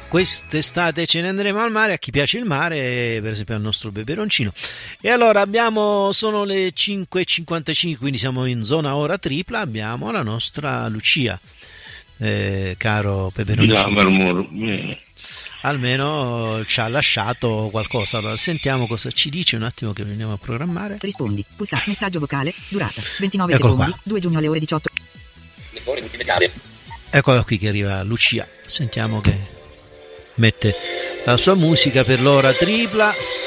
quest'estate ce ne andremo al mare, a chi piace il mare, per esempio al nostro beberoncino. E allora sono le 5:55, quindi siamo in zona ora tripla, abbiamo la nostra Lucia, caro beberoncino. Almeno ci ha lasciato qualcosa. Allora sentiamo cosa ci dice, un attimo che lo andiamo a programmare. Rispondi, pulsante, messaggio vocale, durata 29 secondi, 2 giugno alle ore 18. Eccola qui che arriva Lucia, sentiamo che mette la sua musica per l'ora tripla.